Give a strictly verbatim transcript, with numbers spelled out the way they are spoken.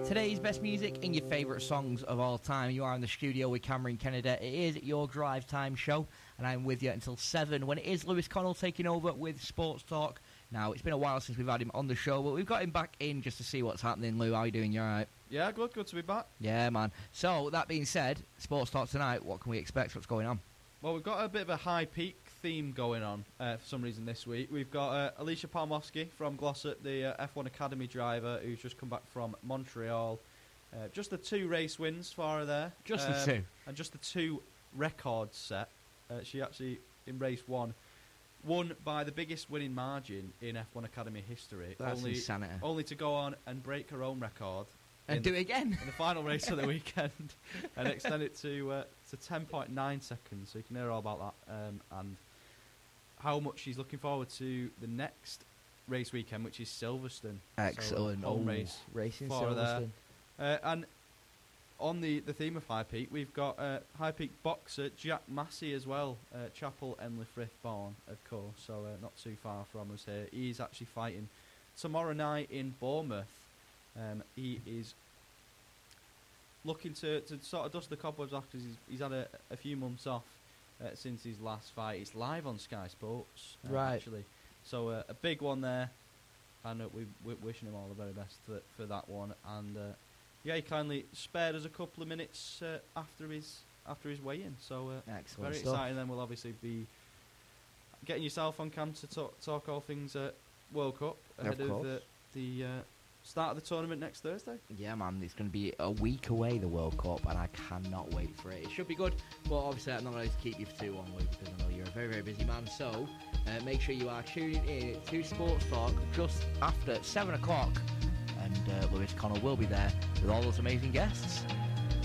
Today's best music and your favourite songs of all time. You are in the studio with Cameron Kennedy. It is your drive time show, and I'm with you until seven when it is Lewis Connell taking over with Sports Talk. Now, it's been a while since we've had him on the show, but we've got him back in just to see what's happening. Lou, how are you doing? You alright? Yeah, good, good to be back. Yeah, man. So, that being said, Sports Talk tonight, what can we expect? What's going on? Well, we've got a bit of a high peak theme going on uh, for some reason this week. We've got uh, Alicia Palmowski from Glossop, the uh, F one Academy driver who's just come back from Montreal. Uh, just the two race wins for her there. Just um, the two? And just the two records set. Uh, she actually, in race one, won by the biggest winning margin in F one Academy history. That's only, insanity. Only to go on and break her own record. And do the, it again. In the final race of the weekend. And extend it to uh, to ten point nine seconds. So you can hear all about that. Um, and how much she's looking forward to the next race weekend, which is Silverstone. Excellent. So, home oh, race. Racing for Silverstone. Uh, and on the, the theme of High Peak, we've got uh, High Peak boxer Jack Massey as well. Uh, Chapel Emley Frith born, of course, so uh, not too far from us here. He's actually fighting tomorrow night in Bournemouth. Um, he is looking to, to sort of dust the cobwebs off because he's, he's had a, a few months off uh, since his last fight. It's live on Sky Sports, uh, right. actually. So uh, a big one there, and uh, we, we're wishing him all the very best for, for that one. And uh, yeah, he kindly spared us a couple of minutes uh, after his after his weigh-in. So uh, Excellent very stuff. exciting. Then we'll obviously be getting yourself on cam to talk, talk all things uh, World Cup ahead of, of uh, the uh, start of the tournament next Thursday. Yeah, man, it's going to be a week away, the World Cup, and I cannot wait for it. It should be good, but obviously I'm not going to keep you for too long, Luke, because I know you're a very, very busy man. So uh, make sure you are tuning in to Sports Talk just after seven o'clock, and uh, Lewis Connell will be there with all those amazing guests.